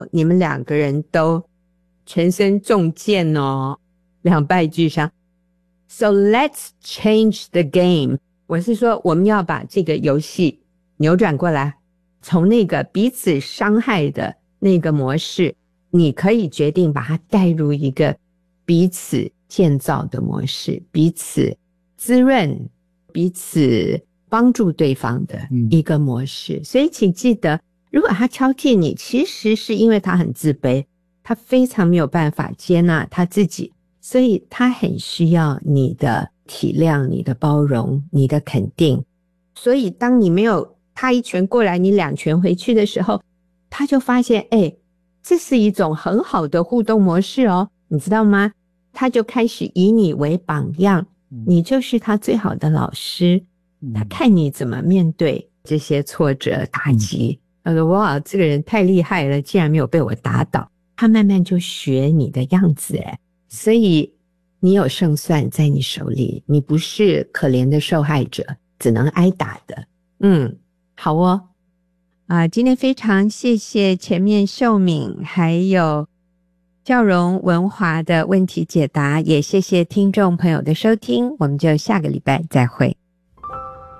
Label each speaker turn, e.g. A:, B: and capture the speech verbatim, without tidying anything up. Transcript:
A: 你们两个人都全身中箭哦，两败俱伤。 So let's change the game， 我是说我们要把这个游戏扭转过来，从那个彼此伤害的那个模式，你可以决定把它带入一个彼此建造的模式，彼此滋润，彼此帮助对方的一个模式、嗯、所以请记得，如果他挑剔你，其实是因为他很自卑，他非常没有办法接纳他自己，所以他很需要你的体谅，你的包容，你的肯定。所以当你没有他一拳过来你两拳回去的时候，他就发现哎，这是一种很好的互动模式哦，你知道吗？他就开始以你为榜样，你就是他最好的老师，他看你怎么面对这些挫折打击，他说哇，这个人太厉害了，竟然没有被我打倒，他慢慢就学你的样子诶。所以你有胜算在你手里，你不是可怜的受害者，只能挨打的。嗯，好哦。啊，今天非常谢谢前面秀敏还有教荣文华的问题解答，也谢谢听众朋友的收听，我们就下个礼拜再会。